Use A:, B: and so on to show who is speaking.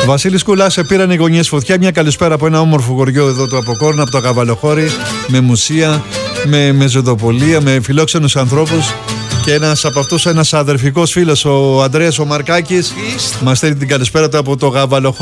A: Βασίλης Κουλάς, σε πήραν οι γωνιές φωτιά. Μια καλησπέρα από ένα όμορφο χωριό εδώ του Αποκόρνα, από το Καβαλοχώρι, με μουσεία, με ζωοτοπολία, με φιλόξενους ανθρώπους. Και ένας από αυτούς, ένας αδερφικός φίλος, ο Ανδρέας ο Μαρκάκης, μας στέλνει την καλησπέρα του από το Καβαλοχώρι.